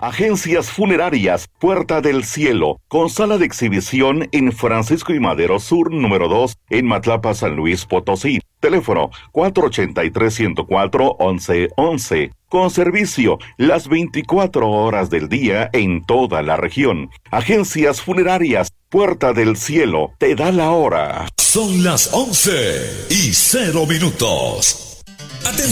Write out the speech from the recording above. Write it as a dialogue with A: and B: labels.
A: Agencias Funerarias Puerta del Cielo, con sala de exhibición en Francisco y Madero Sur, número 2, en Matlapa, San Luis Potosí. Teléfono 483-104-1111. Con servicio las 24 horas del día en toda la región. Agencias Funerarias Puerta del Cielo, te da la hora.
B: Son las 11:00. Atención.